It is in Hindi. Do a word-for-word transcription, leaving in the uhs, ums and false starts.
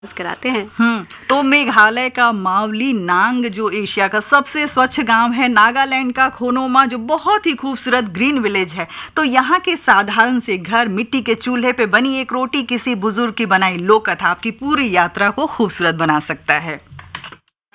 कराते हैं। हम्म तो मेघालय का मावली नांग जो एशिया का सबसे स्वच्छ गांव है, नागालैंड का खोनोमा जो बहुत ही खूबसूरत ग्रीन विलेज है, तो यहाँ के साधारण से घर, मिट्टी के चूल्हे पे बनी एक रोटी, किसी बुजुर्ग की बनाई लोक कथा आपकी पूरी यात्रा को खूबसूरत बना सकता है।